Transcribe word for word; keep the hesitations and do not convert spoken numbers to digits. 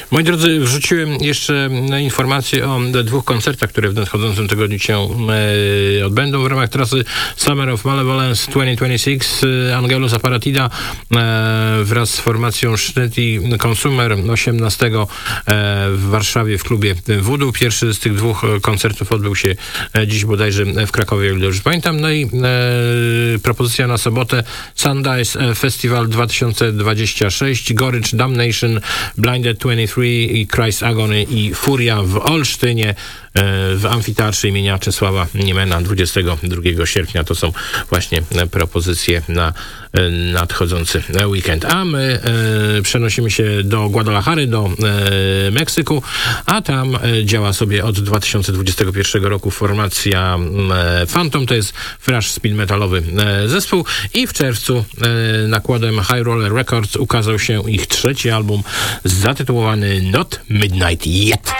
Moi drodzy, wrzuciłem jeszcze informacje o dwóch koncertach, które w nadchodzącym tygodniu się e, odbędą w ramach trasy Summer of Malevolence dwa tysiące dwudziesty szósty. Angelus Aparatida e, wraz z formacją Sztyt i Consumer osiemnastego e, w Warszawie w klubie Voodoo. Pierwszy z tych dwóch koncertów odbył się dziś bodajże w Krakowie, o ile dobrze pamiętam. No i e, propozycja na sobotę Sundice Festival dwa tysiące dwudziesty szósty, Gorycz, Damnation, Blinded dwadzieścia trzy i Christ Agony i Furia w Olsztynie w amfiteatrze imienia Czesława Niemena dwudziestego drugiego sierpnia. To są właśnie propozycje na nadchodzący weekend. A my e, przenosimy się do Guadalajary, do e, Meksyku, a tam e, działa sobie od dwa tysiące dwudziestego pierwszego roku formacja e, Phantom. To jest thrash speed metalowy e, zespół i w czerwcu e, nakładem High Roller Records ukazał się ich trzeci album zatytułowany Not Midnight Yet.